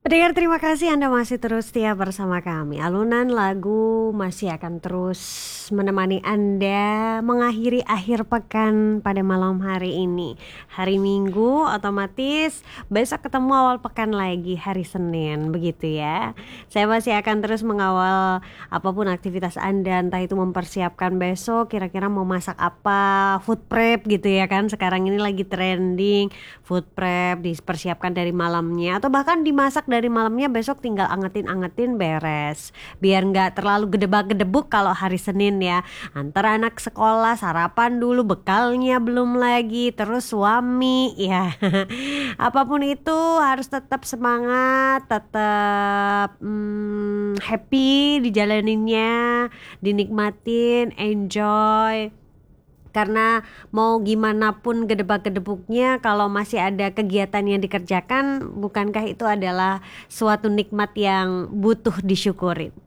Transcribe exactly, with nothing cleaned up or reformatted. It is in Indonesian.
Pendengar, terima kasih Anda masih terus setia bersama kami. Alunan lagu masih akan terus menemani Anda mengakhiri akhir pekan pada malam hari ini. Hari Minggu, otomatis besok ketemu awal pekan lagi, hari Senin, begitu ya. Saya masih akan terus mengawal apapun aktivitas Anda, entah itu mempersiapkan besok, kira-kira mau masak apa, food prep gitu ya kan. Sekarang ini lagi trending, food prep dipersiapkan dari malamnya, atau bahkan dimasak dari malamnya, besok tinggal angetin-angetin beres, biar nggak terlalu gedebak-gedebuk kalau hari Senin ya. Antara anak sekolah, sarapan dulu, bekalnya belum lagi, terus suami ya. Apapun itu harus tetap semangat, tetap hmm, happy dijalaninnya, dinikmatin, enjoy. Karena mau gimana pun gedebak-gedebuknya, kalau masih ada kegiatan yang dikerjakan, bukankah itu adalah suatu nikmat yang butuh disyukurin?